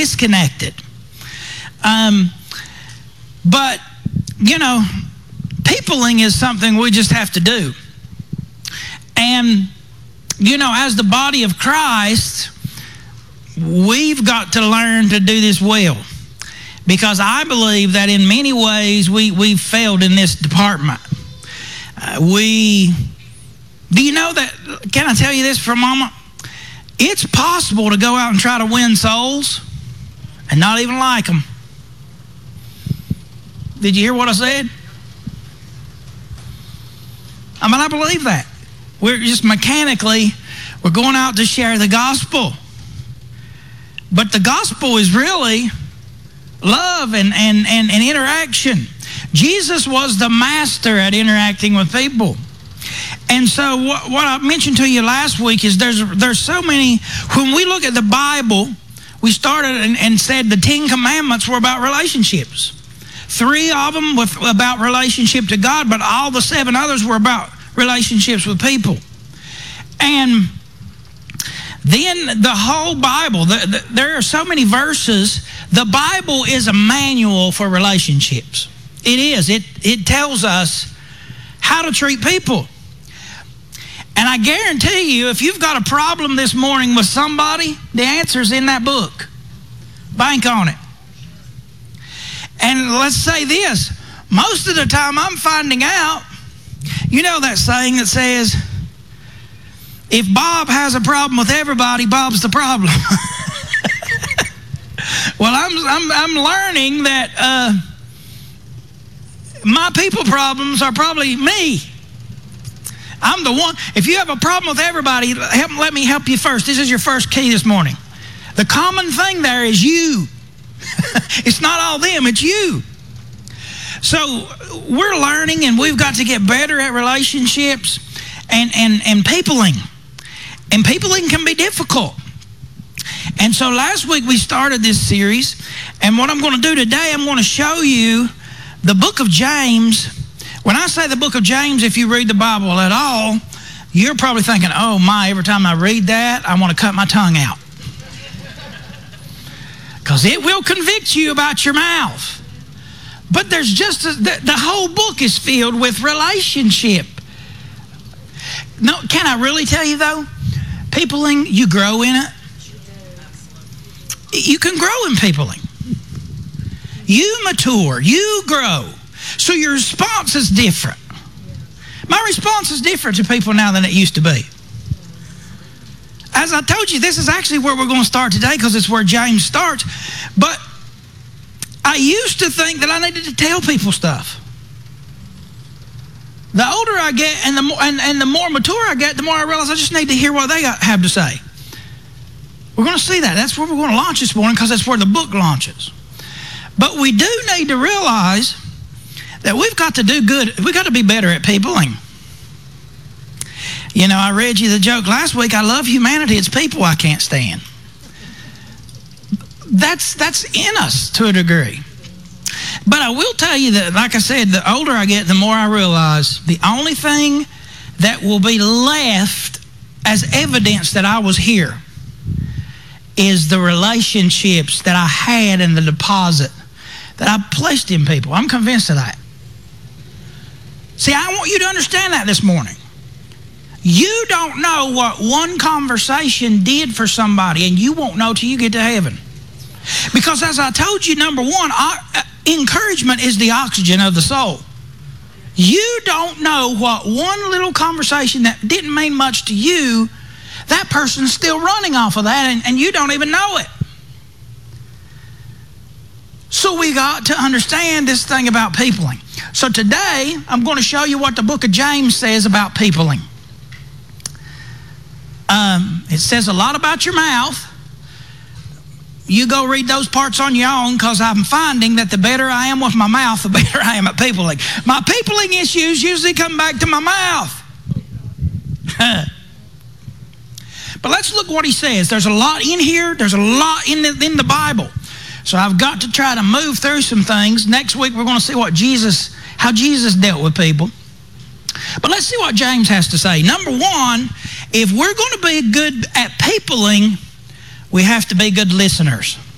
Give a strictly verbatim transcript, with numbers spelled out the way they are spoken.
disconnected. Um, but, you know, peopling is something we just have to do. And, you know, as the body of Christ, we've got to learn to do this well. Because I believe that in many ways we, we've failed in this department. Uh, we, do you know that, can I tell you this for a moment? It's possible to go out and try to win souls and not even like them. Did you hear what I said? I mean, I believe that. We're just mechanically, we're going out to share the gospel. But the gospel is really love and, and, and, and interaction. Jesus was the master at interacting with people. And so what, what I mentioned to you last week is there's there's so many, when we look at the Bible, we started and, and said the Ten Commandments were about relationships. Three of them were about relationship to God, but all the seven others were about relationships with people. And then the whole Bible, the, the, there are so many verses. The Bible is a manual for relationships. It is. It, it tells us how to treat people. And I guarantee you, if you've got a problem this morning with somebody, the answer's in that book. Bank on it. And let's say this. Most of the time I'm finding out, you know that saying that says, if Bob has a problem with everybody, Bob's the problem. Well, I'm, I'm, I'm learning that uh, my people problems are probably me. I'm the one. If you have a problem with everybody, help, let me help you first. This is your first key this morning. The common thing there is you. It's not all them, it's you. So we're learning, and we've got to get better at relationships and, and, and peopling. And peopling can be difficult. And so last week we started this series, and what I'm going to do today, I'm going to show you the book of James. When I say the book of James, if you read the Bible at all, you're probably thinking, oh my, every time I read that, I want to cut my tongue out. Because it will convict you about your mouth. But there's just, a, the, the whole book is filled with relationship. No, can I really tell you though? Peopling, you grow in it. You can grow in peopling. You mature, you grow. So your response is different. My response is different to people now than it used to be. As I told you, this is actually where we're going to start today because it's where James starts. But I used to think that I needed to tell people stuff. The older I get and the more, and, and the more mature I get, the more I realize I just need to hear what they got, have to say. We're going to see that. That's where we're going to launch this morning because that's where the book launches. But we do need to realize that we've got to do good. We've got to be better at peopling. You know, I read you the joke last week. I love humanity. It's people I can't stand. That's, that's in us to a degree. But I will tell you that, like I said, the older I get, the more I realize the only thing that will be left as evidence that I was here is the relationships that I had and the deposit that I placed in people. I'm convinced of that. See, I want you to understand that this morning. You don't know what one conversation did for somebody, and you won't know till you get to heaven. Because as I told you, number one, encouragement is the oxygen of the soul. You don't know what one little conversation that didn't mean much to you, that person's still running off of that, and, and you don't even know it. So we got to understand this thing about peopling. So today, I'm going to show you what the book of James says about peopling. Um, it says a lot about your mouth. You go read those parts on your own, because I'm finding that the better I am with my mouth, the better I am at peopling. My peopling issues usually come back to my mouth. But let's look what he says. There's a lot in here. There's a lot in the, in the Bible. So I've got to try to move through some things. Next week we're going to see what Jesus, how Jesus dealt with people. But let's see what James has to say. Number one, if we're going to be good at peopling, we have to be good listeners.